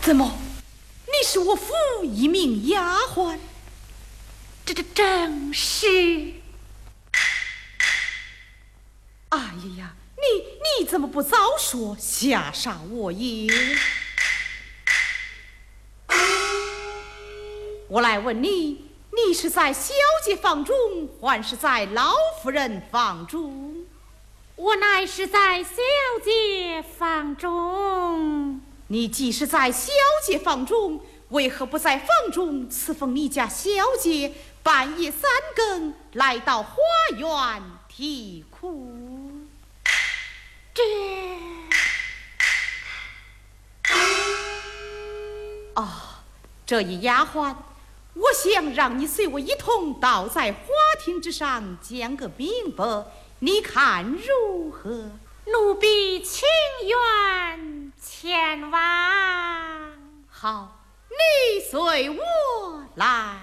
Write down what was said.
怎么，你是我府一名丫鬟？ 这正是。 哎呀，你怎么不早说，吓煞我也？我来问你，你是在小姐房中，还是在老夫人房中？ 我乃是在小姐房中。 你既是在小姐房中，为何不在房中侍奉你家小姐半夜3更来到花园啼哭？这一丫鬟，我想让你随我一同到在花厅之上讲个明白，你看如何？ 奴婢情愿前往。 好，你随我来。